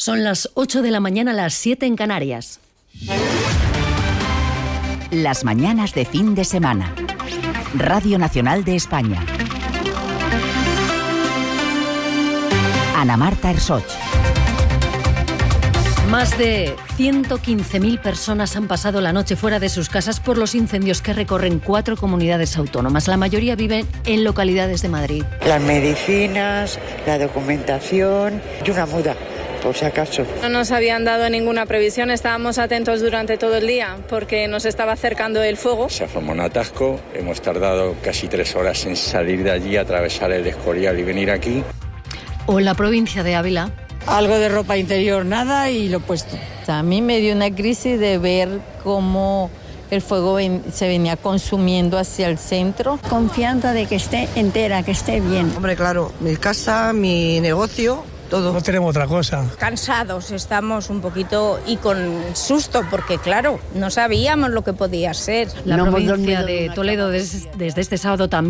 Son las 8 de la mañana, las 7 en Canarias. Las mañanas de fin de semana. Radio Nacional de España. Ana Marta Ersoch. Más de 115.000 personas han pasado la noche fuera de sus casas por los incendios que recorren 4 comunidades autónomas. La mayoría viven en localidades de Madrid. Las medicinas, la documentación y una muda, por si acaso. No nos habían dado ninguna previsión, estábamos atentos durante todo el día porque nos estaba acercando el fuego. Se formó un atasco, hemos tardado casi 3 horas en salir de allí, atravesar el Escorial y venir aquí. O en la provincia de Ávila. Algo de ropa interior, nada, y lo puesto. A mí me dio una crisis de ver cómo el fuego se venía consumiendo hacia el centro. Confianza de que esté entera, que esté bien. Hombre, claro, mi casa, mi negocio, todo. No tenemos otra cosa. Cansados estamos un poquito y con susto, porque claro, no sabíamos lo que podía ser. La provincia de Toledo desde este sábado también